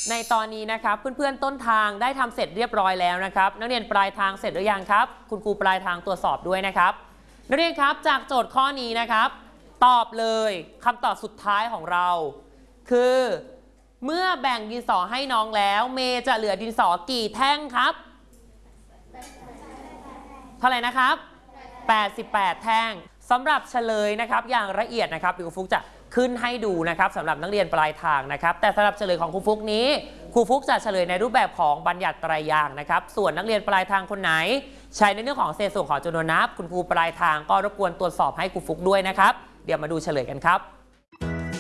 ในตอนนี้นะครับเพื่อนๆต้นทางได้ทำเสร็จเรียบร้อยแล้วนะครับนักเรียนปลายทางเสร็จหรือยังครับคุณครูปลายทางตรวจสอบด้วยนะครับนักเรียนครับจากโจทย์ข้อนี้นะครับตอบเลยคำตอบสุดท้ายของเราคือเมื่อแบ่งดินสอให้น้องแล้วเมย์จะเหลือดินสอกี่แท่งครับเท่าไหร่นะครับ88แท่งสำหรับเฉลยนะครับอย่างละเอียดนะครับครูฟุกจะขึ้นให้ดูนะครับสำหรับนักเรียนปลายทางนะครับแต่สำหรับเฉลยของครูฟุกนี้ครูฟุกจะเฉลยในรูปแบบของบัญญัติไตรยางค์นะครับส่วนนักเรียนปลายทางคนไหนใช้ในเรื่องของเศษส่วนของจำนวนนับคุณครูปลายทางก็รบกวนตรวจสอบให้ครูฟุกด้วยนะครับเดี๋ยวมาดูเฉลยกันครับ